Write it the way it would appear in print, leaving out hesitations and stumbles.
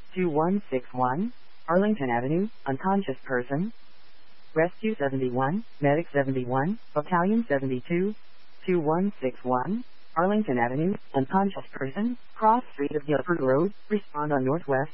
2161, Arlington Avenue, unconscious person. Rescue 71, Medic 71, Battalion 72, 2161, Arlington Avenue, unconscious person, cross street of Guilford Road, respond on Northwest